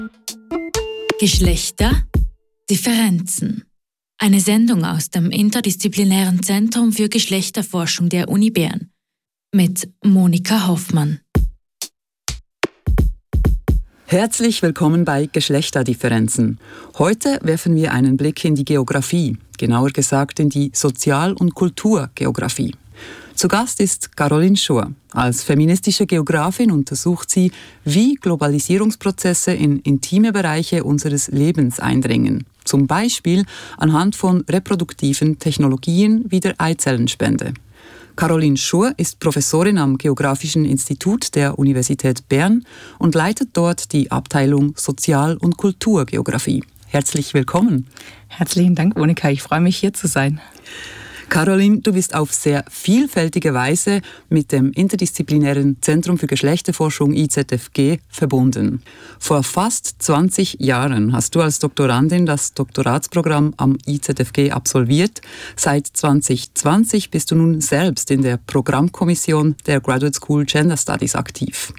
Geschlechterdifferenzen. Eine Sendung aus dem Interdisziplinären Zentrum für Geschlechterforschung der Uni Bern mit Monika Hoffmann. Herzlich willkommen bei Geschlechterdifferenzen. Heute werfen wir einen Blick in die Geografie, genauer gesagt in die Sozial- und Kulturgeografie. Zu Gast ist Caroline Schur. Als feministische Geografin untersucht sie, wie Globalisierungsprozesse in intime Bereiche unseres Lebens eindringen. Zum Beispiel anhand von reproduktiven Technologien wie der Eizellenspende. Caroline Schur ist Professorin am Geographischen Institut der Universität Bern und leitet dort die Abteilung Sozial- und Kulturgeografie. Herzlich willkommen. Herzlichen Dank, Monika. Ich freue mich, hier zu sein. Caroline, du bist auf sehr vielfältige Weise mit dem Interdisziplinären Zentrum für Geschlechterforschung IZFG verbunden. Vor fast 20 Jahren hast du als Doktorandin das Doktoratsprogramm am IZFG absolviert. Seit 2020 bist du nun selbst in der Programmkommission der Graduate School Gender Studies aktiv.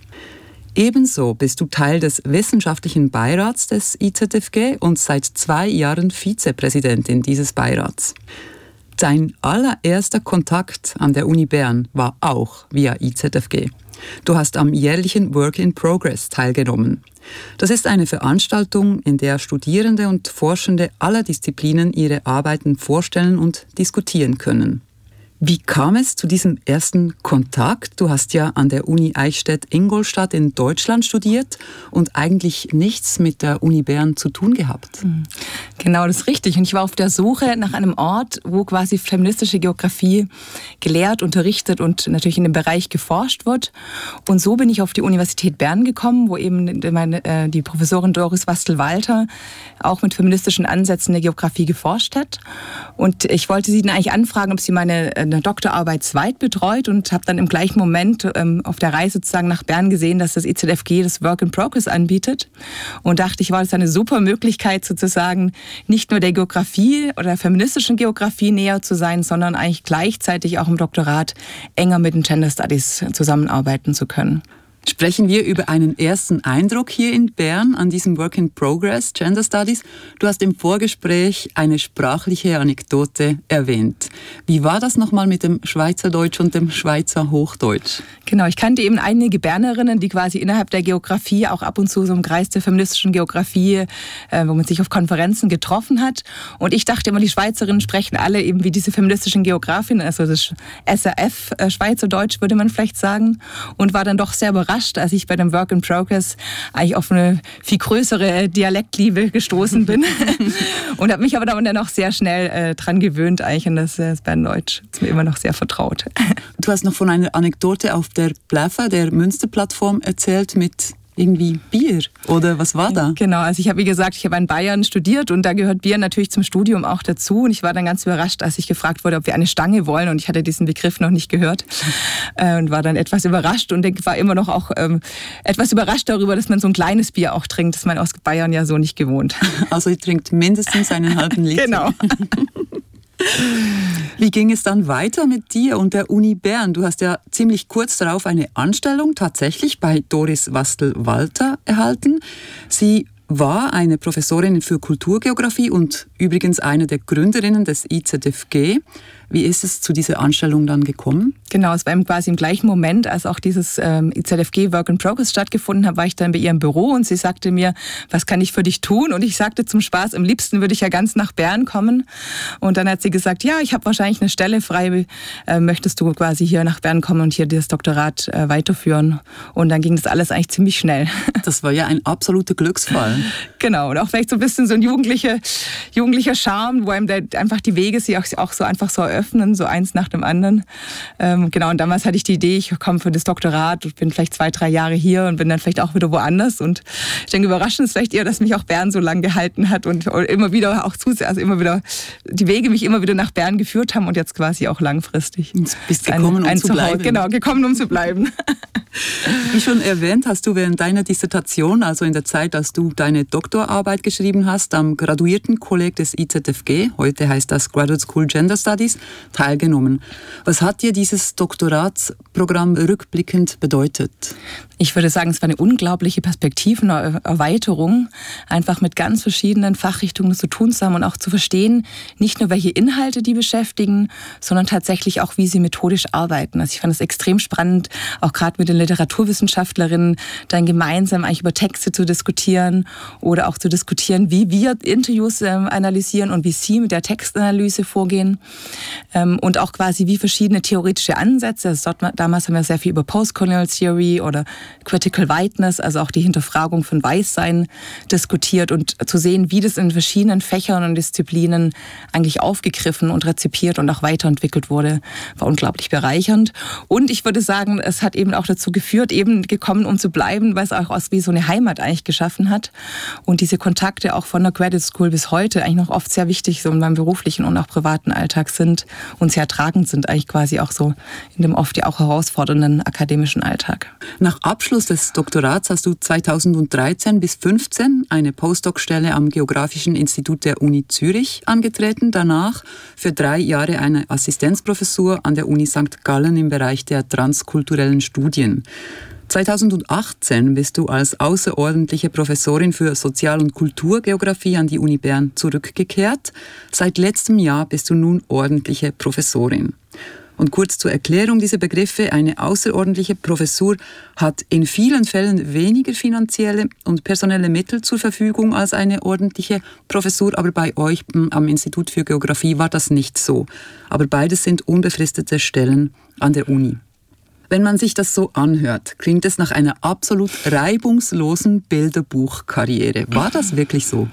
Ebenso bist du Teil des wissenschaftlichen Beirats des IZFG und seit 2 Jahren Vizepräsidentin dieses Beirats. Dein allererster Kontakt an der Uni Bern war auch via IZFG. Du hast am jährlichen Work in Progress teilgenommen. Das ist eine Veranstaltung, in der Studierende und Forschende aller Disziplinen ihre Arbeiten vorstellen und diskutieren können. Wie kam es zu diesem ersten Kontakt? Du hast ja an der Uni Eichstätt-Ingolstadt in Deutschland studiert und eigentlich nichts mit der Uni Bern zu tun gehabt. Genau, das ist richtig. Und ich war auf der Suche nach einem Ort, wo quasi feministische Geografie gelehrt, unterrichtet und natürlich in dem Bereich geforscht wird. Und so bin ich auf die Universität Bern gekommen, wo eben die Professorin Doris Wastel-Walter auch mit feministischen Ansätzen der Geografie geforscht hat. Und ich wollte sie dann eigentlich anfragen, ob sie meine Doktorarbeit zweitbetreut und habe dann im gleichen Moment auf der Reise sozusagen nach Bern gesehen, dass das IZFG das Work in Progress anbietet und dachte, das ist eine super Möglichkeit sozusagen nicht nur der Geografie oder der feministischen Geografie näher zu sein, sondern eigentlich gleichzeitig auch im Doktorat enger mit den Gender Studies zusammenarbeiten zu können. Sprechen wir über einen ersten Eindruck hier in Bern an diesem Work in Progress, Gender Studies. Du hast im Vorgespräch eine sprachliche Anekdote erwähnt. Wie war das nochmal mit dem Schweizerdeutsch und dem Schweizer Hochdeutsch? Genau, ich kannte eben einige Bernerinnen, die quasi innerhalb der Geografie auch ab und zu so im Kreis der feministischen Geografie, wo man sich auf Konferenzen getroffen hat. Und ich dachte immer, die Schweizerinnen sprechen alle eben wie diese feministischen Geografinnen, also das SRF, Schweizerdeutsch würde man vielleicht sagen, und war dann doch sehr überrascht, als ich bei dem Work in Progress eigentlich auf eine viel größere Dialektliebe gestoßen bin und habe mich aber dann auch sehr schnell dran gewöhnt eigentlich an das Berndeutsch. Das ist mir immer noch sehr vertraut. Du hast noch von einer Anekdote auf der Pläfa, der Münsterplattform, erzählt mit irgendwie Bier, oder was war da? Genau, also ich habe, wie gesagt, ich habe in Bayern studiert und da gehört Bier natürlich zum Studium auch dazu und ich war dann ganz überrascht, als ich gefragt wurde, ob wir eine Stange wollen und ich hatte diesen Begriff noch nicht gehört und war dann etwas überrascht und war immer noch auch etwas überrascht darüber, dass man so ein kleines Bier auch trinkt, das man aus Bayern ja so nicht gewohnt. Also ihr trinkt mindestens einen halben Liter. Genau. Wie ging es dann weiter mit dir und der Uni Bern? Du hast ja ziemlich kurz darauf eine Anstellung tatsächlich bei Doris Wastel-Walter erhalten. Sie war eine Professorin für Kulturgeografie und übrigens eine der Gründerinnen des IZFG. Wie ist es zu dieser Anstellung dann gekommen? Genau, es war quasi im gleichen Moment, als auch dieses IZFG Work in Progress stattgefunden hat, war ich dann bei ihr im Büro und sie sagte mir, was kann ich für dich tun? Und ich sagte zum Spaß, am liebsten würde ich ja ganz nach Bern kommen. Und dann hat sie gesagt, ja, ich habe wahrscheinlich eine Stelle frei, möchtest du quasi hier nach Bern kommen und hier das Doktorat weiterführen? Und dann ging das alles eigentlich ziemlich schnell. Das war ja ein absoluter Glücksfall. Genau, und auch vielleicht so ein bisschen so ein jugendlicher Charme, wo einem einfach die Wege sich auch so einfach so eröffnen, so eins nach dem anderen. Genau, und damals hatte ich die Idee, ich komme für das Doktorat und bin vielleicht 2-3 Jahre hier und bin dann vielleicht auch wieder woanders. Und ich denke, überraschend ist vielleicht eher, dass mich auch Bern so lange gehalten hat und immer wieder auch die Wege mich immer wieder nach Bern geführt haben und jetzt quasi auch langfristig. Du bist gekommen, um zu bleiben. Genau, gekommen, um zu bleiben. Wie schon erwähnt, hast du während deiner Dissertation, also in der Zeit, als du deine Doktorarbeit geschrieben hast, am Graduiertenkolleg des IZFG, heute heißt das Graduate School Gender Studies, teilgenommen. Was hat dir dieses Doktoratsprogramm rückblickend bedeutet? Ich würde sagen, es war eine unglaubliche Perspektivenerweiterung, einfach mit ganz verschiedenen Fachrichtungen zu tun zu haben und auch zu verstehen, nicht nur welche Inhalte die beschäftigen, sondern tatsächlich auch, wie sie methodisch arbeiten. Also ich fand es extrem spannend, auch gerade mit den Literaturwissenschaftlerinnen dann gemeinsam eigentlich über Texte zu diskutieren oder auch zu diskutieren, wie wir Interviews analysieren und wie sie mit der Textanalyse vorgehen und auch quasi wie verschiedene theoretische Ansätze. Also damals haben wir sehr viel über Postcolonial Theory oder Critical Whiteness, also auch die Hinterfragung von Weißsein diskutiert und zu sehen, wie das in verschiedenen Fächern und Disziplinen eigentlich aufgegriffen und rezipiert und auch weiterentwickelt wurde, war unglaublich bereichernd. Und ich würde sagen, es hat eben auch dazu geführt, eben gekommen, um zu bleiben, weil es auch aus wie so eine Heimat eigentlich geschaffen hat. Und diese Kontakte auch von der Graduate School bis heute eigentlich noch oft sehr wichtig so in meinem beruflichen und auch privaten Alltag sind und sehr tragend sind eigentlich quasi auch so in dem oft ja auch herausfordernden akademischen Alltag. Nach Abschluss des Doktorats hast du 2013 bis 2015 eine Postdoc-Stelle am Geographischen Institut der Uni Zürich angetreten. Danach für 3 Jahre eine Assistenzprofessur an der Uni St. Gallen im Bereich der transkulturellen Studien. 2018 bist du als außerordentliche Professorin für Sozial- und Kulturgeografie an die Uni Bern zurückgekehrt. Seit letztem Jahr bist du nun ordentliche Professorin. Und kurz zur Erklärung dieser Begriffe: Eine außerordentliche Professur hat in vielen Fällen weniger finanzielle und personelle Mittel zur Verfügung als eine ordentliche Professur, aber bei euch am Institut für Geografie war das nicht so. Aber beides sind unbefristete Stellen an der Uni. Wenn man sich das so anhört, klingt es nach einer absolut reibungslosen Bilderbuchkarriere. War das wirklich so?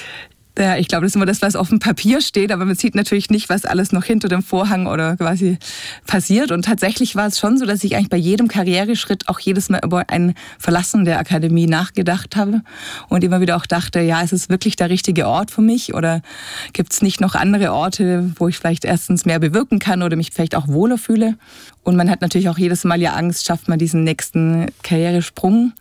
Ja, ich glaube, das ist immer das, was auf dem Papier steht, aber man sieht natürlich nicht, was alles noch hinter dem Vorhang oder quasi passiert. Und tatsächlich war es schon so, dass ich eigentlich bei jedem Karriereschritt auch jedes Mal über ein Verlassen der Akademie nachgedacht habe und immer wieder auch dachte, ja, ist es wirklich der richtige Ort für mich oder gibt es nicht noch andere Orte, wo ich vielleicht erstens mehr bewirken kann oder mich vielleicht auch wohler fühle? Und man hat natürlich auch jedes Mal ja Angst, schafft man diesen nächsten Karrieresprung.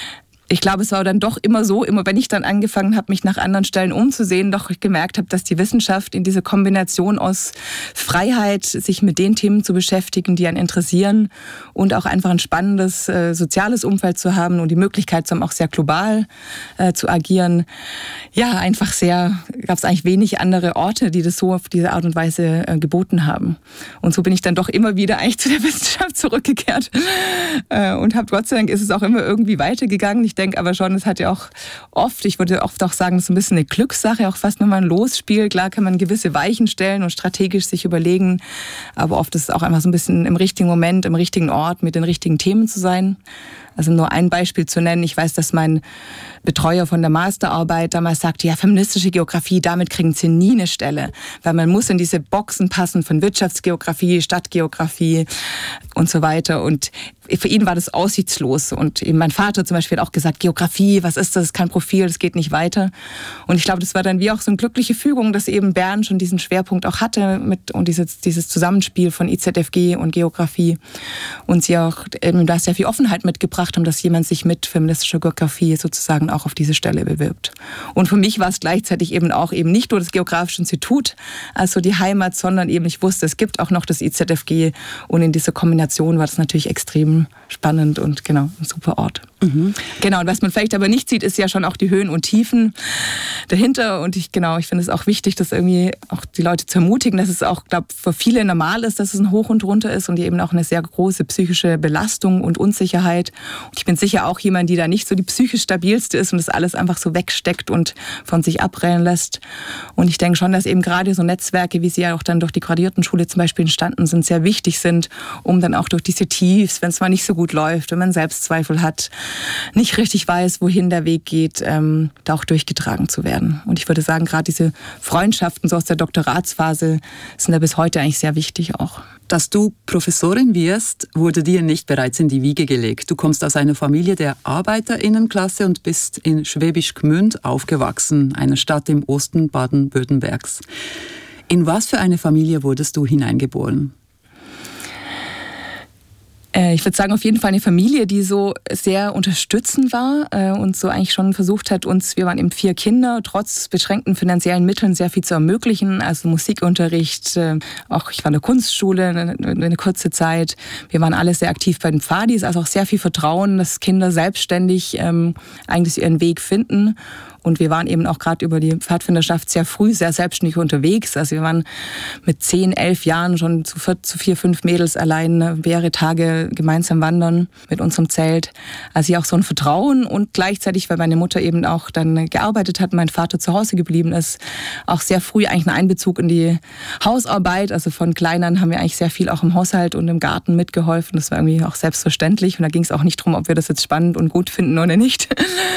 Ich glaube, es war dann doch immer so, immer wenn ich dann angefangen habe, mich nach anderen Stellen umzusehen, doch gemerkt habe, dass die Wissenschaft in dieser Kombination aus Freiheit, sich mit den Themen zu beschäftigen, die einen interessieren und auch einfach ein spannendes soziales Umfeld zu haben und die Möglichkeit zu haben, auch sehr global zu agieren. Ja, einfach gab es eigentlich wenig andere Orte, die das so auf diese Art und Weise geboten haben. Und so bin ich dann doch immer wieder eigentlich zu der Wissenschaft zurückgekehrt und Gott sei Dank ist es auch immer irgendwie weitergegangen. Ich denke aber schon, es hat ja auch oft, ich würde oft auch sagen, das ist ein bisschen eine Glückssache, auch fast wenn man losspielt. Klar kann man gewisse Weichen stellen und strategisch sich überlegen, aber oft ist es auch einfach so ein bisschen im richtigen Moment, im richtigen Ort, mit den richtigen Themen zu sein. Also nur ein Beispiel zu nennen, ich weiß, dass mein Betreuer von der Masterarbeit damals sagte, ja, feministische Geografie, damit kriegen Sie nie eine Stelle, weil man muss in diese Boxen passen von Wirtschaftsgeografie, Stadtgeografie und so weiter. Und für ihn war das aussichtslos. Und eben mein Vater zum Beispiel hat auch gesagt, Geografie, was ist das? Kein Profil, das geht nicht weiter. Und ich glaube, das war dann wie auch so eine glückliche Fügung, dass eben Bern schon diesen Schwerpunkt auch hatte und dieses Zusammenspiel von IZFG und Geografie. Und sie auch eben da sehr viel Offenheit mitgebracht haben, dass jemand sich mit feministischer Geografie sozusagen auch auf diese Stelle bewirbt. Und für mich war es gleichzeitig eben auch eben nicht nur das Geografische Institut, also die Heimat, sondern eben ich wusste, es gibt auch noch das IZFG und in dieser Kombination war das natürlich extrem spannend und genau, ein super Ort. Mhm. Genau, und was man vielleicht aber nicht sieht, ist ja schon auch die Höhen und Tiefen dahinter und ich finde es auch wichtig, dass irgendwie auch die Leute zu ermutigen, dass es auch, glaube für viele normal ist, dass es ein Hoch und Runter ist und eben auch eine sehr große psychische Belastung und Unsicherheit. Und ich bin sicher auch jemand, die da nicht so die psychisch stabilste ist und das alles einfach so wegsteckt und von sich abprellen lässt. Und ich denke schon, dass eben gerade so Netzwerke, wie sie ja auch dann durch die Graduiertenschule zum Beispiel entstanden sind, sehr wichtig sind, um dann auch durch diese Tiefs, wenn es mal nicht so gut läuft, wenn man Selbstzweifel hat, nicht richtig weiß, wohin der Weg geht, da auch durchgetragen zu werden. Und ich würde sagen, gerade diese Freundschaften so aus der Doktoratsphase sind da bis heute eigentlich sehr wichtig auch. Dass du Professorin wirst, wurde dir nicht bereits in die Wiege gelegt. Du kommst aus einer Familie der ArbeiterInnenklasse und bist in Schwäbisch Gmünd aufgewachsen, einer Stadt im Osten Baden-Württembergs. In was für eine Familie wurdest du hineingeboren? Ich würde sagen, auf jeden Fall eine Familie, die so sehr unterstützend war und so eigentlich schon versucht hat, wir waren eben 4 Kinder, trotz beschränkten finanziellen Mitteln sehr viel zu ermöglichen. Also Musikunterricht, auch ich war in der Kunstschule eine kurze Zeit. Wir waren alle sehr aktiv bei den Pfadis, also auch sehr viel Vertrauen, dass Kinder selbstständig eigentlich ihren Weg finden. Und wir waren eben auch gerade über die Pfadfinderschaft sehr früh, sehr selbstständig unterwegs. Also wir waren mit 10, 11 Jahren schon zu 4, 5 Mädels allein mehrere Tage gemeinsam wandern mit unserem Zelt. Also hier auch so ein Vertrauen und gleichzeitig, weil meine Mutter eben auch dann gearbeitet hat, mein Vater zu Hause geblieben ist, auch sehr früh eigentlich einen Einbezug in die Hausarbeit. Also von klein an haben wir eigentlich sehr viel auch im Haushalt und im Garten mitgeholfen. Das war irgendwie auch selbstverständlich und da ging es auch nicht darum, ob wir das jetzt spannend und gut finden oder nicht.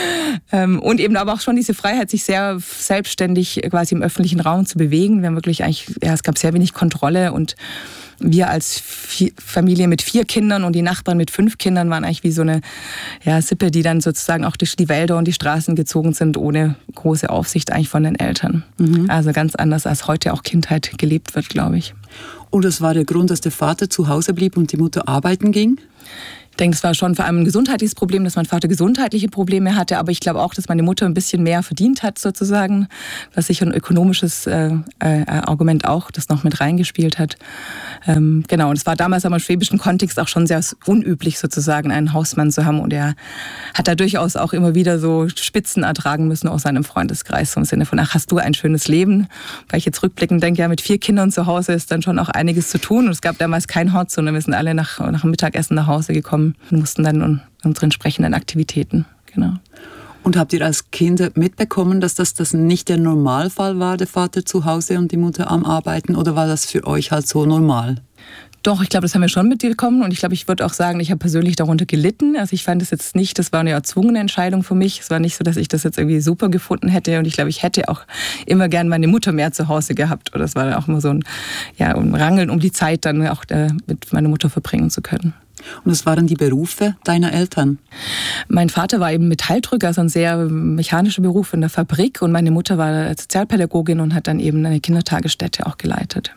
Und eben aber auch schon diese Freiheit, sich sehr selbstständig quasi im öffentlichen Raum zu bewegen. Wir haben wirklich es gab sehr wenig Kontrolle und wir als Familie mit 4 Kindern und die Nachbarn mit 5 Kindern waren eigentlich wie so eine Sippe, die dann sozusagen auch durch die Wälder und die Straßen gezogen sind, ohne große Aufsicht eigentlich von den Eltern. Mhm. Also ganz anders, als heute auch Kindheit gelebt wird, glaube ich. Und das war der Grund, dass der Vater zu Hause blieb und die Mutter arbeiten ging? Ich denke, es war schon vor allem ein gesundheitliches Problem, dass mein Vater gesundheitliche Probleme hatte, aber ich glaube auch, dass meine Mutter ein bisschen mehr verdient hat sozusagen, was sicher ein ökonomisches Argument auch, das noch mit reingespielt hat. Genau, und es war damals aber im schwäbischen Kontext auch schon sehr unüblich sozusagen, einen Hausmann zu haben und er hat da durchaus auch immer wieder so Spitzen ertragen müssen aus seinem Freundeskreis, so im Sinne von, ach, hast du ein schönes Leben? Weil ich jetzt rückblickend denke, ja, mit 4 Kindern zu Hause ist dann schon auch einiges zu tun und es gab damals kein Hort, sondern wir sind alle nach dem Mittagessen nach Hause gekommen und mussten dann unsere entsprechenden Aktivitäten, genau. Und habt ihr als Kinder mitbekommen, dass das nicht der Normalfall war, der Vater zu Hause und die Mutter am Arbeiten, oder war das für euch halt so normal? Doch, ich glaube, das haben wir schon mitbekommen und ich glaube, ich würde auch sagen, ich habe persönlich darunter gelitten. Also ich fand es jetzt nicht, das war eine erzwungene Entscheidung für mich. Es war nicht so, dass ich das jetzt irgendwie super gefunden hätte und ich glaube, ich hätte auch immer gern meine Mutter mehr zu Hause gehabt. Oder es war dann auch immer so ein Rangeln um die Zeit, dann auch mit meiner Mutter verbringen zu können. Und was waren die Berufe deiner Eltern? Mein Vater war eben Metalldrücker, also ein sehr mechanischer Beruf in der Fabrik und meine Mutter war Sozialpädagogin und hat dann eben eine Kindertagesstätte auch geleitet.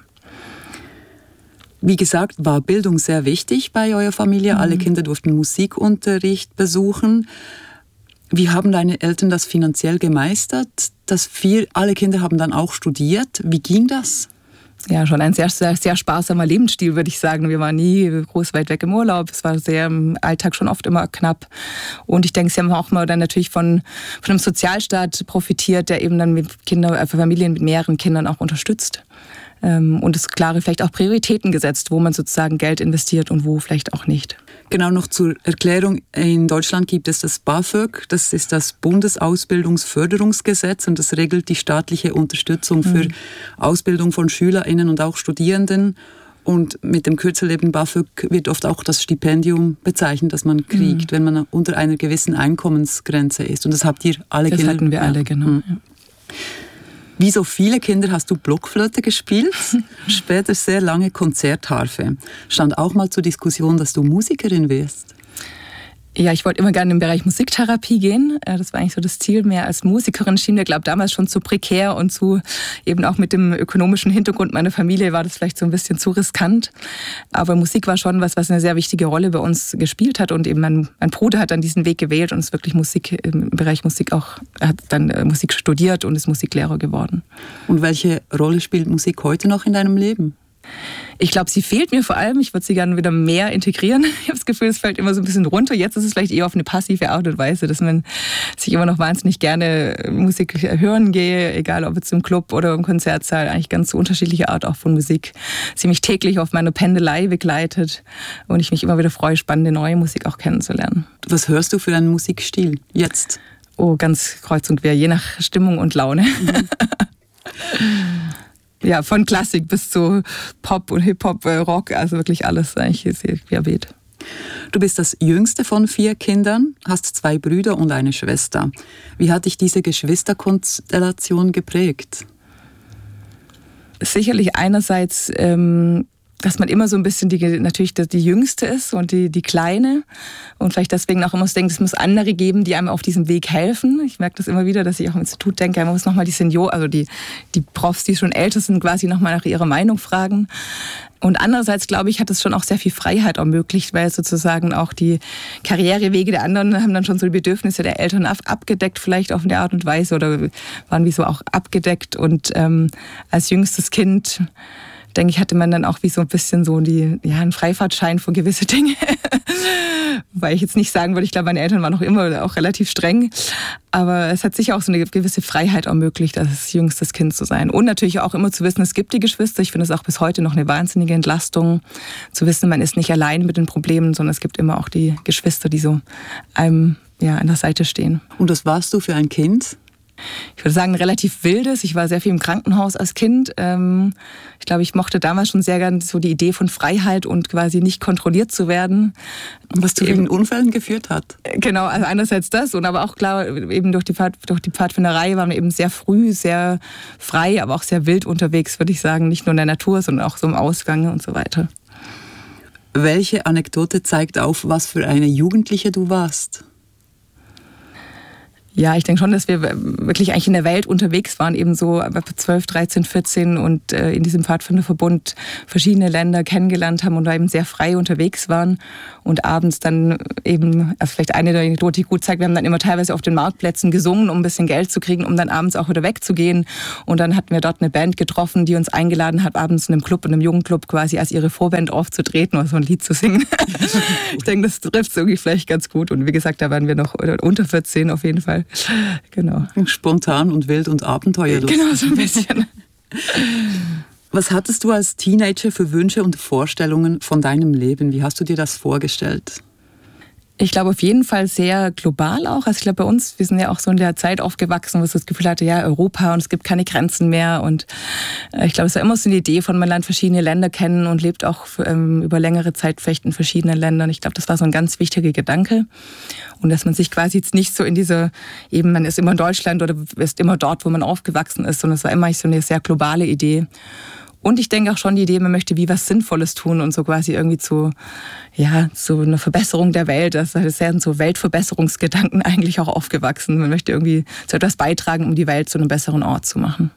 Wie gesagt, war Bildung sehr wichtig bei eurer Familie. Mhm. Alle Kinder durften Musikunterricht besuchen. Wie haben deine Eltern das finanziell gemeistert? Alle Kinder haben dann auch studiert. Wie ging das? Ja, schon ein sehr, sehr, sehr sparsamer Lebensstil, würde ich sagen. Wir waren nie groß weit weg im Urlaub. Es war sehr im Alltag schon oft immer knapp. Und ich denke, sie haben auch mal dann natürlich von einem Sozialstaat profitiert, der eben dann mit Familien mit mehreren Kindern auch unterstützt. Und es klare vielleicht auch Prioritäten gesetzt, wo man sozusagen Geld investiert und wo vielleicht auch nicht. Genau, noch zur Erklärung. In Deutschland gibt es das BAföG, das ist das Bundesausbildungsförderungsgesetz und das regelt die staatliche Unterstützung für Ausbildung von SchülerInnen und auch Studierenden. Und mit dem Kürzel eben BAföG wird oft auch das Stipendium bezeichnet, das man kriegt, wenn man unter einer gewissen Einkommensgrenze ist. Und das habt ihr alle Kinder. Das hatten wir alle, genau. Ja. Wie so viele Kinder hast du Blockflöte gespielt, später sehr lange Konzertharfe. Stand auch mal zur Diskussion, dass du Musikerin wirst? Ja, ich wollte immer gerne im Bereich Musiktherapie gehen. Das war eigentlich so das Ziel. Mehr als Musikerin schien mir, glaube ich, damals schon zu prekär und zu eben auch mit dem ökonomischen Hintergrund meiner Familie war das vielleicht so ein bisschen zu riskant. Aber Musik war schon was eine sehr wichtige Rolle bei uns gespielt hat und eben mein Bruder hat dann diesen Weg gewählt und ist wirklich im Bereich Musik auch, hat dann Musik studiert und ist Musiklehrer geworden. Und welche Rolle spielt Musik heute noch in deinem Leben? Ich glaube, sie fehlt mir vor allem. Ich würde sie gerne wieder mehr integrieren. Ich habe das Gefühl, es fällt immer so ein bisschen runter. Jetzt ist es vielleicht eher auf eine passive Art und Weise, dass man sich immer noch wahnsinnig gerne Musik hören gehe, egal ob jetzt im Club oder im Konzertsaal. Eigentlich ganz unterschiedliche Art auch von Musik. Sie mich täglich auf meiner Pendelei begleitet und ich mich immer wieder freue, spannende neue Musik auch kennenzulernen. Was hörst du für einen Musikstil jetzt? Oh, ganz kreuz und quer, je nach Stimmung und Laune. Mhm. Ja, von Klassik bis zu Pop und Hip-Hop, Rock, also wirklich alles eigentlich sehr querbeet. Du bist das jüngste von 4 Kindern, hast 2 Brüder und eine Schwester. Wie hat dich diese Geschwisterkonstellation geprägt? Sicherlich einerseits dass man immer so ein bisschen natürlich die Jüngste ist und die Kleine und vielleicht deswegen auch immer so denkt, es muss andere geben, die einem auf diesem Weg helfen. Ich merke das immer wieder, dass ich auch im Institut denke, man muss nochmal die Senioren, also die Profs, die schon älter sind, quasi nochmal nach ihrer Meinung fragen. Und andererseits, glaube ich, hat es schon auch sehr viel Freiheit ermöglicht, weil sozusagen auch die Karrierewege der anderen haben dann schon so die Bedürfnisse der Eltern abgedeckt, vielleicht auf eine Art und Weise, oder waren wie so auch abgedeckt. Und als jüngstes Kind, denke ich, hatte man dann auch wie so ein bisschen so einen Freifahrtschein für gewisse Dinge. Weil ich jetzt nicht sagen würde, ich glaube, meine Eltern waren noch immer auch relativ streng. Aber es hat sicher auch so eine gewisse Freiheit ermöglicht, als jüngstes Kind zu sein. Und natürlich auch immer zu wissen, es gibt die Geschwister. Ich finde es auch bis heute noch eine wahnsinnige Entlastung, zu wissen, man ist nicht allein mit den Problemen, sondern es gibt immer auch die Geschwister, die so einem an der Seite stehen. Und was warst du für ein Kind? Ich würde sagen, relativ wildes. Ich war sehr viel im Krankenhaus als Kind. Ich glaube, ich mochte damals schon sehr gern so die Idee von Freiheit und quasi nicht kontrolliert zu werden. Was zu vielen Unfällen geführt hat. Genau, also einerseits das und aber auch klar, eben durch die Pfadfinderei waren wir eben sehr früh, sehr frei, aber auch sehr wild unterwegs, würde ich sagen. Nicht nur in der Natur, sondern auch so im Ausgang und so weiter. Welche Anekdote zeigt auf, was für eine Jugendliche du warst? Ja, ich denke schon, dass wir wirklich eigentlich in der Welt unterwegs waren, eben so 12, 13, 14 und in diesem Pfadfinderverbund verschiedene Länder kennengelernt haben und da eben sehr frei unterwegs waren und abends dann eben, also vielleicht eine der Anekdote, die gut zeigt, wir haben dann immer teilweise auf den Marktplätzen gesungen, um ein bisschen Geld zu kriegen, um dann abends auch wieder wegzugehen, und dann hatten wir dort eine Band getroffen, die uns eingeladen hat, abends in einem Club, in einem Jugendclub quasi als ihre Vorband aufzutreten oder so ein Lied zu singen. Ich denke, das trifft es irgendwie vielleicht ganz gut, und wie gesagt, da waren wir noch unter 14 auf jeden Fall. Genau. Spontan und wild und abenteuerlos. Genau, so ein bisschen. Was hattest du als Teenager für Wünsche und Vorstellungen von deinem Leben? Wie hast du dir das vorgestellt? Ich glaube auf jeden Fall sehr global auch. Also ich glaube bei uns, wir sind ja auch so in der Zeit aufgewachsen, wo es das Gefühl hatte, ja, Europa und es gibt keine Grenzen mehr. Und ich glaube, es war immer so eine Idee von, man lernt verschiedene Länder kennen und lebt auch über längere Zeit vielleicht in verschiedenen Ländern. Ich glaube, das war so ein ganz wichtiger Gedanke. Und dass man sich quasi jetzt nicht so in dieser, eben man ist immer in Deutschland oder ist immer dort, wo man aufgewachsen ist, sondern es war immer so eine sehr globale Idee. Und ich denke auch schon die Idee, man möchte wie was Sinnvolles tun und so quasi irgendwie zu einer Verbesserung der Welt. Das sind so Weltverbesserungsgedanken eigentlich auch aufgewachsen. Man möchte irgendwie zu etwas beitragen, um die Welt zu einem besseren Ort zu machen.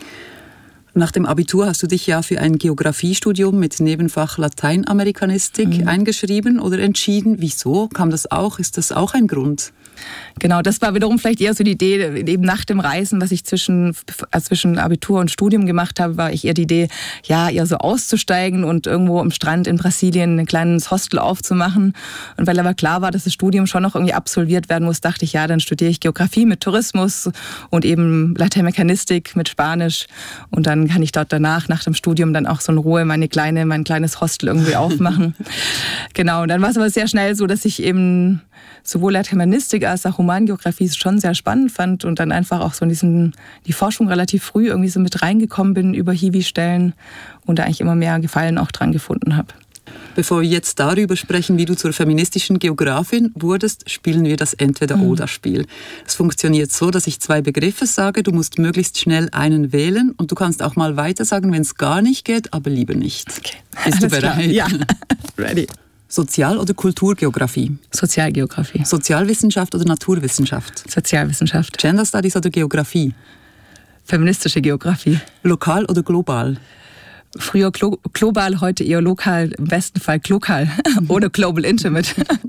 Nach dem Abitur hast du dich ja für ein Geografiestudium mit Nebenfach Lateinamerikanistik eingeschrieben oder entschieden. Wieso? Kam das auch? Ist das auch ein Grund? Genau, das war wiederum vielleicht eher so die Idee, eben nach dem Reisen, was ich zwischen Abitur und Studium gemacht habe, war eher die Idee, ja, eher so auszusteigen und irgendwo am Strand in Brasilien ein kleines Hostel aufzumachen. Und weil aber klar war, dass das Studium schon noch irgendwie absolviert werden muss, dachte ich, ja, dann studiere ich Geografie mit Tourismus und eben Lateinamerikanistik mit Spanisch. Und dann kann ich dort danach, nach dem Studium, dann auch so in Ruhe mein kleines Hostel irgendwie aufmachen. Genau, und dann war es aber sehr schnell so, dass ich eben sowohl Lateinamerikanistik als auch Humangeografie schon sehr spannend fand und dann einfach auch so in die Forschung relativ früh irgendwie so mit reingekommen bin über Hiwi-Stellen und da eigentlich immer mehr Gefallen auch dran gefunden habe. Bevor wir jetzt darüber sprechen, wie du zur feministischen Geografin wurdest, spielen wir das Entweder-Oder-Spiel. Es funktioniert so, dass ich 2 Begriffe sage, du musst möglichst schnell einen wählen und du kannst auch mal weiter sagen, wenn es gar nicht geht, aber lieber nicht. Okay. Bist du bereit? Klar. Ja, ready. Sozial- oder Kulturgeografie? Sozialgeografie. Sozialwissenschaft oder Naturwissenschaft? Sozialwissenschaft. Gender Studies oder Geografie? Feministische Geografie. Lokal oder global? Früher global, heute eher lokal, im besten Fall lokal oder global intimate.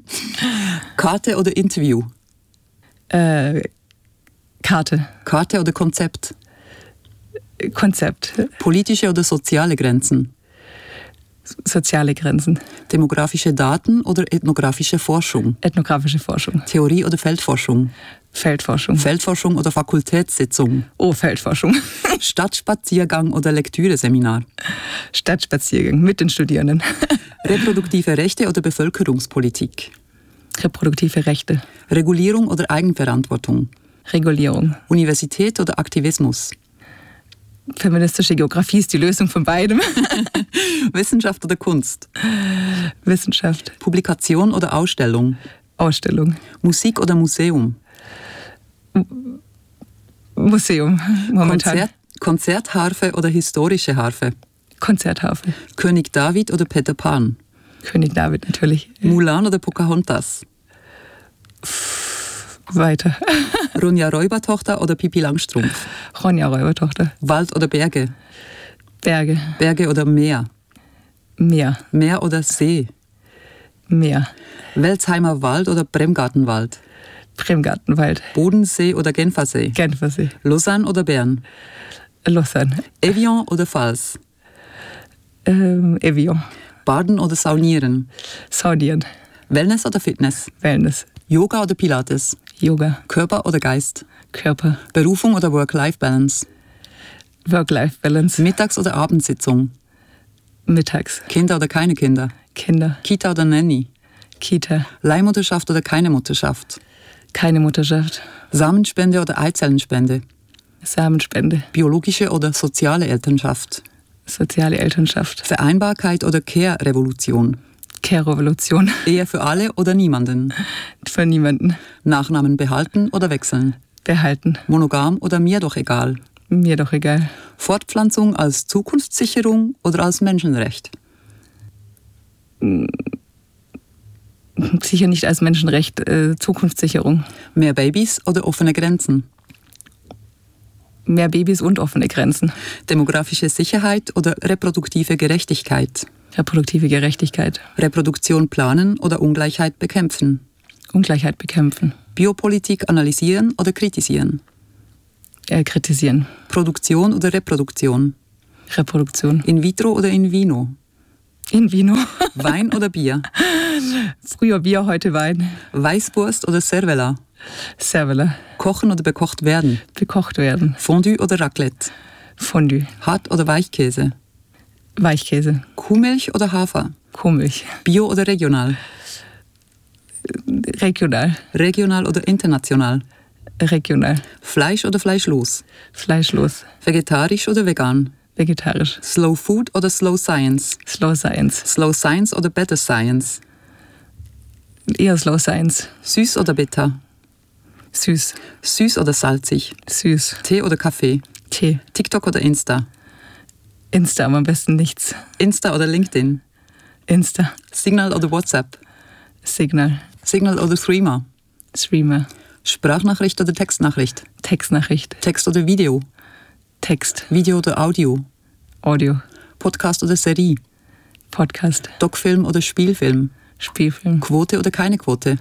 Karte oder Interview? Karte. Karte oder Konzept? Konzept. Politische oder soziale Grenzen? Soziale Grenzen. Demografische Daten oder ethnografische Forschung? Ethnografische Forschung. Theorie oder Feldforschung? Feldforschung. Feldforschung oder Fakultätssitzung? Oh, Feldforschung. Stadtspaziergang oder Lektüreseminar? Stadtspaziergang mit den Studierenden. Reproduktive Rechte oder Bevölkerungspolitik? Reproduktive Rechte. Regulierung oder Eigenverantwortung? Regulierung. Universität oder Aktivismus? Feministische Geografie ist die Lösung von beidem. Wissenschaft oder Kunst? Wissenschaft. Publikation oder Ausstellung? Ausstellung. Musik oder Museum? Museum, momentan. Konzertharfe oder historische Harfe? Konzerttafel. König David oder Peter Pan? König David natürlich. Mulan oder Pocahontas? Weiter. Ronja Räubertochter oder Pippi Langstrumpf? Ronja Räubertochter. Wald oder Berge? Berge. Berge oder Meer? Meer. Meer oder See? Meer. Welsheimer Wald oder Bremgartenwald? Bremgartenwald. Bodensee oder Genfersee? Genfersee. Lausanne oder Bern? Lausanne. Evian oder Pfalz? Evian. Baden oder Saunieren? Saunieren. Wellness oder Fitness? Wellness. Yoga oder Pilates? Yoga. Körper oder Geist? Körper. Berufung oder Work-Life-Balance? Work-Life-Balance. Mittags- oder Abendsitzung? Mittags. Kinder oder keine Kinder? Kinder. Kita oder Nanny? Kita. Leihmutterschaft oder keine Mutterschaft? Keine Mutterschaft. Samenspende oder Eizellenspende? Samenspende. Biologische oder soziale Elternschaft? Soziale Elternschaft. Vereinbarkeit oder Care-Revolution? Care-Revolution. Ehe für alle oder niemanden? Für niemanden. Nachnamen behalten oder wechseln? Behalten. Monogam oder mir doch egal? Mir doch egal. Fortpflanzung als Zukunftssicherung oder als Menschenrecht? Sicher nicht als Menschenrecht. Zukunftssicherung. Mehr Babys oder offene Grenzen? Mehr Babys und offene Grenzen. Demografische Sicherheit oder reproduktive Gerechtigkeit? Reproduktive Gerechtigkeit. Reproduktion planen oder Ungleichheit bekämpfen? Ungleichheit bekämpfen. Biopolitik analysieren oder kritisieren? Kritisieren. Produktion oder Reproduktion? Reproduktion. In vitro oder in vino? In vino. Wein oder Bier? Früher Bier, heute Wein. Weißwurst oder Cervella? Cervella. Kochen oder bekocht werden? Bekocht werden. Fondue oder Raclette? Fondue. Hart- oder Weichkäse? Weichkäse. Kuhmilch oder Hafer? Kuhmilch. Bio oder regional? Regional. Regional oder international? Regional. Fleisch oder fleischlos? Fleischlos. Vegetarisch oder vegan? Vegetarisch. Slow Food oder Slow Science? Slow Science. Slow Science oder Better Science? Eher Slow Science. Süß oder bitter? Süß. Süß oder salzig? Süß. Tee oder Kaffee? Tee. TikTok oder Insta? Insta, aber am besten nichts. Insta oder LinkedIn? Insta. Signal oder WhatsApp? Signal. Signal oder Threema? Streamer. Sprachnachricht oder Textnachricht? Textnachricht. Text oder Video? Text. Video oder Audio? Audio. Podcast oder Serie? Podcast. Doc-Film oder Spielfilm? Spielfilm. Quote oder keine Quote?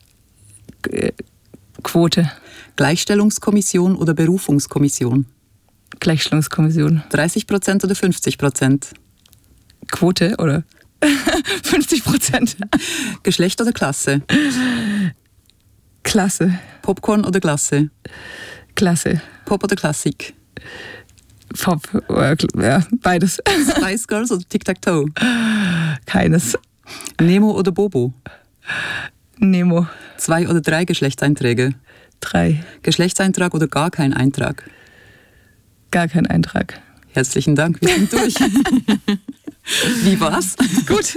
Quote. Gleichstellungskommission oder Berufungskommission? Gleichstellungskommission. 30% oder 50%? Quote oder 50%. Geschlecht oder Klasse? Klasse. Popcorn oder Glasse? Klasse. Pop oder Klassik? Pop. Ja, beides. Spice Girls oder Tic-Tac-Toe? Keines. Nemo oder Bobo? Nemo. 2 oder 3 Geschlechtseinträge? 3. Geschlechtseintrag oder gar kein Eintrag? Gar kein Eintrag. Herzlichen Dank, wir sind durch. Wie war's? Gut.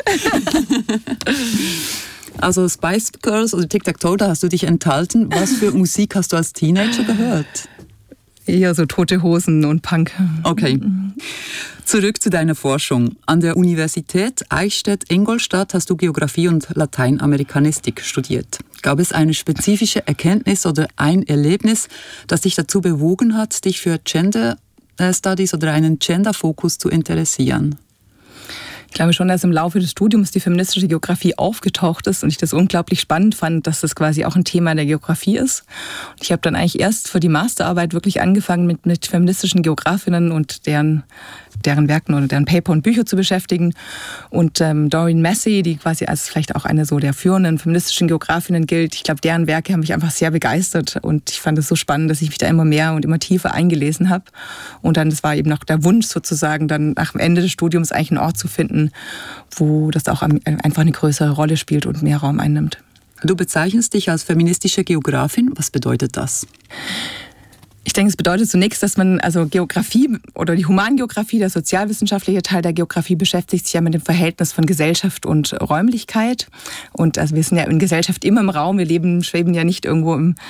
Also Spice Girls oder Tic-Tac-Toe, da hast du dich enthalten. Was für Musik hast du als Teenager gehört? Eher so Tote Hosen und Punk. Okay. Zurück zu deiner Forschung. An der Universität Eichstätt-Ingolstadt hast du Geografie und Lateinamerikanistik studiert. Gab es eine spezifische Erkenntnis oder ein Erlebnis, das dich dazu bewogen hat, dich für Gender Studies oder einen Gender-Fokus zu interessieren? Ich glaube schon, dass im Laufe des Studiums die feministische Geografie aufgetaucht ist und ich das unglaublich spannend fand, dass das quasi auch ein Thema der Geografie ist. Und ich habe dann eigentlich erst für die Masterarbeit wirklich angefangen, mit feministischen Geografinnen und deren Werken oder deren Paper und Bücher zu beschäftigen. Und Doreen Massey, die quasi als vielleicht auch eine so der führenden feministischen Geografinnen gilt, ich glaube, deren Werke haben mich einfach sehr begeistert und ich fand es so spannend, dass ich mich da immer mehr und immer tiefer eingelesen habe. Und dann, das war eben noch der Wunsch sozusagen, dann nach dem Ende des Studiums eigentlich einen Ort zu finden, wo das auch einfach eine größere Rolle spielt und mehr Raum einnimmt. Du bezeichnest dich als feministische Geografin. Was bedeutet das? Ich denke, es bedeutet zunächst, dass man, also Geografie oder die Humangeografie, der sozialwissenschaftliche Teil der Geografie, beschäftigt sich ja mit dem Verhältnis von Gesellschaft und Räumlichkeit. Und also wir sind ja in Gesellschaft immer im Raum, schweben ja nicht irgendwo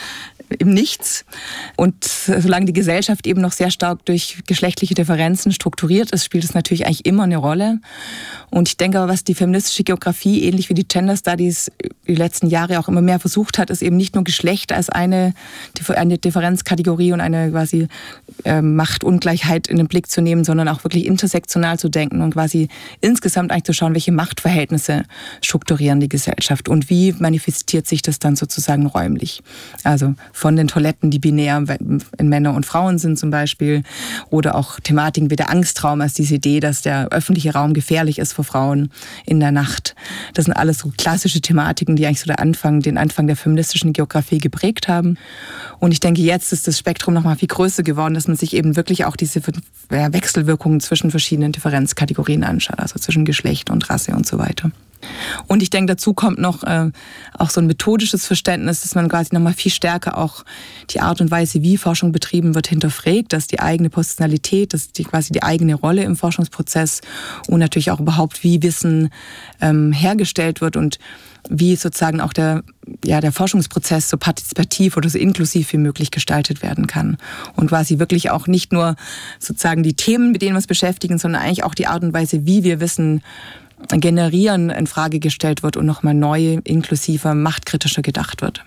im Nichts. Und solange die Gesellschaft eben noch sehr stark durch geschlechtliche Differenzen strukturiert ist, spielt es natürlich eigentlich immer eine Rolle. Und ich denke aber, was die feministische Geografie, ähnlich wie die Gender Studies, die letzten Jahre auch immer mehr versucht hat, ist eben nicht nur Geschlecht als eine Differenzkategorie und eine quasi Machtungleichheit in den Blick zu nehmen, sondern auch wirklich intersektional zu denken und quasi insgesamt eigentlich zu schauen, welche Machtverhältnisse strukturieren die Gesellschaft und wie manifestiert sich das dann sozusagen räumlich. Also von den Toiletten, die binär in Männer und Frauen sind zum Beispiel, oder auch Thematiken wie der Angstraum als diese Idee, dass der öffentliche Raum gefährlich ist für Frauen in der Nacht. Das sind alles so klassische Thematiken, die eigentlich so den Anfang der feministischen Geografie geprägt haben. Und ich denke, jetzt ist das Spektrum noch mal viel größer geworden, dass man sich eben wirklich auch diese Wechselwirkungen zwischen verschiedenen Differenzkategorien anschaut, also zwischen Geschlecht und Rasse und so weiter. Und ich denke, dazu kommt noch auch so ein methodisches Verständnis, dass man quasi noch mal viel stärker auch die Art und Weise, wie Forschung betrieben wird, hinterfragt, dass die eigene Positionalität, dass quasi die eigene Rolle im Forschungsprozess und natürlich auch überhaupt, wie Wissen hergestellt wird und wie sozusagen auch der Forschungsprozess so partizipativ oder so inklusiv wie möglich gestaltet werden kann. Und quasi wirklich auch nicht nur sozusagen die Themen, mit denen wir uns beschäftigen, sondern eigentlich auch die Art und Weise, wie wir Wissen generieren, in Frage gestellt wird und nochmal neu, inklusiver, machtkritischer gedacht wird.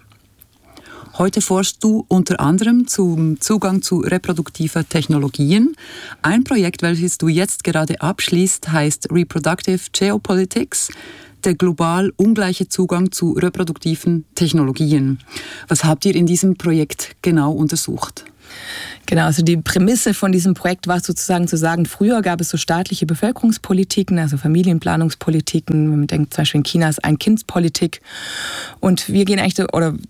Heute forschst du unter anderem zum Zugang zu reproduktiver Technologien. Ein Projekt, welches du jetzt gerade abschließt, heißt Reproductive Geopolitics, der global ungleiche Zugang zu reproduktiven Technologien. Was habt ihr in diesem Projekt genau untersucht? Genau, also die Prämisse von diesem Projekt war sozusagen zu sagen, früher gab es so staatliche Bevölkerungspolitiken, also Familienplanungspolitiken. Man denkt zum Beispiel in China ist Ein-Kind-Politik. Und wir gehen eigentlich,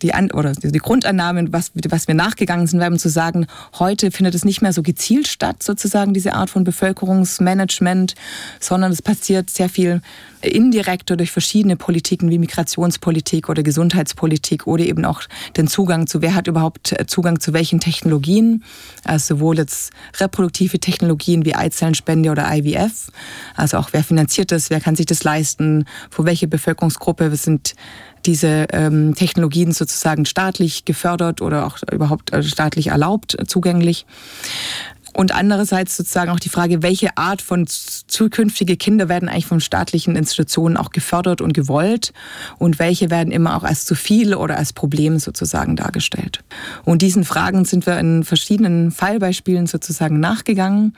die Grundannahme, was wir nachgegangen sind, war zu sagen, heute findet es nicht mehr so gezielt statt, sozusagen diese Art von Bevölkerungsmanagement, sondern es passiert sehr viel indirekter durch verschiedene Politiken wie Migrationspolitik oder Gesundheitspolitik oder eben auch den Zugang zu, wer hat überhaupt Zugang zu welchen Technologien, also sowohl jetzt reproduktive Technologien wie Eizellenspende oder IVF, also auch wer finanziert das, wer kann sich das leisten, für welche Bevölkerungsgruppe sind diese Technologien sozusagen staatlich gefördert oder auch überhaupt staatlich erlaubt, zugänglich. Und andererseits sozusagen auch die Frage, welche Art von zukünftige Kinder werden eigentlich von staatlichen Institutionen auch gefördert und gewollt und welche werden immer auch als zu viel oder als Problem sozusagen dargestellt. Und diesen Fragen sind wir in verschiedenen Fallbeispielen sozusagen nachgegangen.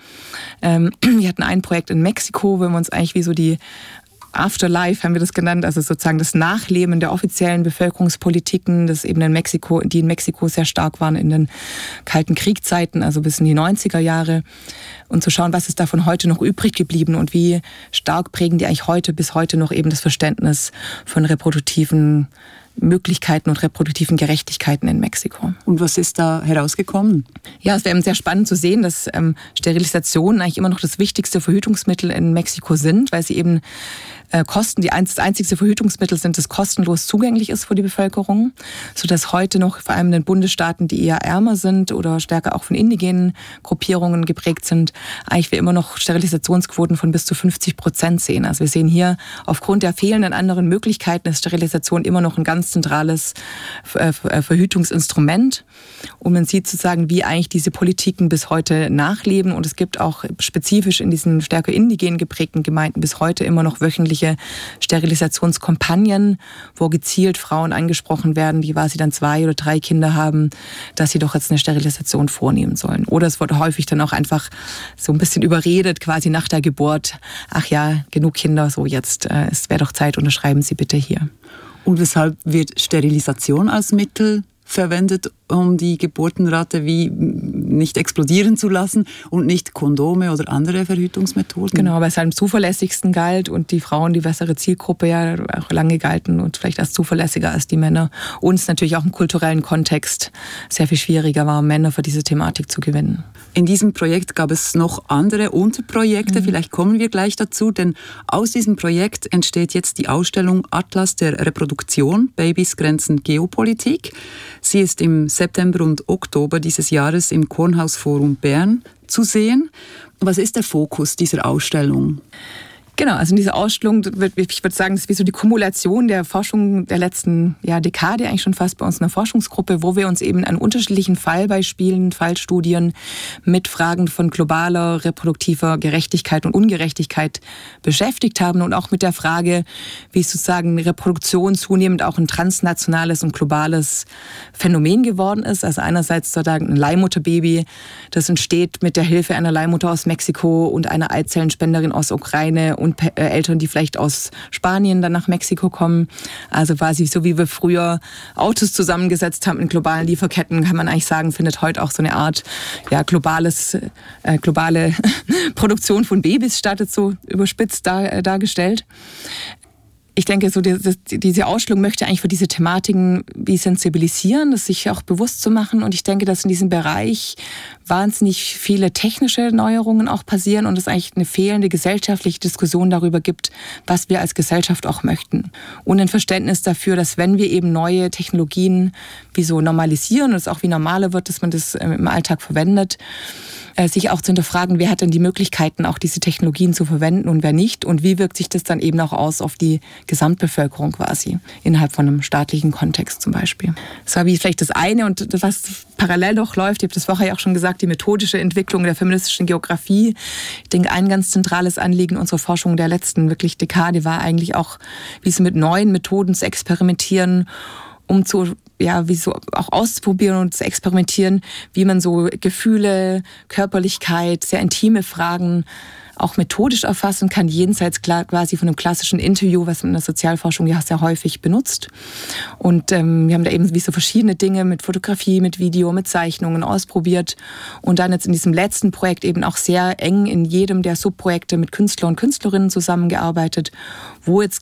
Wir hatten ein Projekt in Mexiko, wo wir uns eigentlich wie so die Afterlife haben wir das genannt, also sozusagen das Nachleben der offiziellen Bevölkerungspolitiken, die in Mexiko sehr stark waren in den Kalten Kriegzeiten, also bis in die 90er Jahre. Und zu schauen, was ist davon heute noch übrig geblieben und wie stark prägen die eigentlich bis heute noch eben das Verständnis von reproduktiven Möglichkeiten und reproduktiven Gerechtigkeiten in Mexiko. Und was ist da herausgekommen? Ja, es wäre eben sehr spannend zu sehen, dass Sterilisationen eigentlich immer noch das wichtigste Verhütungsmittel in Mexiko sind, weil sie eben das einzigste Verhütungsmittel sind, das kostenlos zugänglich ist für die Bevölkerung, sodass heute noch vor allem in den Bundesstaaten, die eher ärmer sind oder stärker auch von indigenen Gruppierungen geprägt sind, eigentlich wir immer noch Sterilisationsquoten von bis zu 50% sehen. Also wir sehen hier aufgrund der fehlenden anderen Möglichkeiten ist Sterilisation immer noch ein ganz zentrales Verhütungsinstrument. Und man sieht sozusagen, wie eigentlich diese Politiken bis heute nachleben. Und es gibt auch spezifisch in diesen stärker indigen geprägten Gemeinden bis heute immer noch wöchentliche Sterilisationskampagnen, wo gezielt Frauen angesprochen werden, die quasi dann 2 oder 3 Kinder haben, dass sie doch jetzt eine Sterilisation vornehmen sollen. Oder es wird häufig dann auch einfach so ein bisschen überredet, quasi nach der Geburt. Ach ja, genug Kinder, so jetzt, es wäre doch Zeit, unterschreiben Sie bitte hier. Und weshalb wird Sterilisation als Mittel verwendet, um die Geburtenrate wie nicht explodieren zu lassen und nicht Kondome oder andere Verhütungsmethoden? Genau, weil es halt am zuverlässigsten galt und die Frauen die bessere Zielgruppe ja auch lange galten und vielleicht als zuverlässiger als die Männer. Und es natürlich auch im kulturellen Kontext sehr viel schwieriger war, Männer für diese Thematik zu gewinnen. In diesem Projekt gab es noch andere Unterprojekte, vielleicht kommen wir gleich dazu, denn aus diesem Projekt entsteht jetzt die Ausstellung Atlas der Reproduktion, Babys, Grenzen, Geopolitik. Sie ist im September und Oktober dieses Jahres im Kornhaus Forum Bern zu sehen. Was ist der Fokus dieser Ausstellung? Genau, also in dieser Ausstellung, ich würde sagen, das ist wie so die Kumulation der Forschung der letzten Dekade, eigentlich schon fast bei uns in der Forschungsgruppe, wo wir uns eben an unterschiedlichen Fallbeispielen, Fallstudien mit Fragen von globaler, reproduktiver Gerechtigkeit und Ungerechtigkeit beschäftigt haben und auch mit der Frage, wie sozusagen Reproduktion zunehmend auch ein transnationales und globales Phänomen geworden ist. Also einerseits sozusagen ein Leihmutterbaby, das entsteht mit der Hilfe einer Leihmutter aus Mexiko und einer Eizellenspenderin aus Ukraine und Eltern, die vielleicht aus Spanien dann nach Mexiko kommen. Also quasi so wie wir früher Autos zusammengesetzt haben in globalen Lieferketten, kann man eigentlich sagen, findet heute auch so eine Art globale Produktion von Babys statt, so überspitzt dargestellt. Ich denke, so diese Ausstellung möchte eigentlich für diese Thematiken wie sensibilisieren, das sich auch bewusst zu machen. Und ich denke, dass in diesem Bereich wahnsinnig viele technische Neuerungen auch passieren und es eigentlich eine fehlende gesellschaftliche Diskussion darüber gibt, was wir als Gesellschaft auch möchten. Und ein Verständnis dafür, dass wenn wir eben neue Technologien wie so normalisieren und es auch wie normaler wird, dass man das im Alltag verwendet, sich auch zu hinterfragen, wer hat denn die Möglichkeiten, auch diese Technologien zu verwenden und wer nicht und wie wirkt sich das dann eben auch aus auf die Gesamtbevölkerung quasi, innerhalb von einem staatlichen Kontext zum Beispiel. Das war wie vielleicht das eine und das, was parallel noch läuft, ich habe das vorher ja auch schon gesagt, die methodische Entwicklung der feministischen Geografie. Ich denke, ein ganz zentrales Anliegen unserer Forschung der letzten wirklich Dekade war eigentlich auch, wie so mit neuen Methoden zu experimentieren, um wie so auch auszuprobieren und zu experimentieren, wie man so Gefühle, Körperlichkeit, sehr intime Fragen auch methodisch erfassen kann, jenseits quasi von einem klassischen Interview, was man in der Sozialforschung ja sehr häufig benutzt. Und wir haben da eben wie so verschiedene Dinge mit Fotografie, mit Video, mit Zeichnungen ausprobiert und dann jetzt in diesem letzten Projekt eben auch sehr eng in jedem der Subprojekte mit Künstler und Künstlerinnen zusammengearbeitet, wo jetzt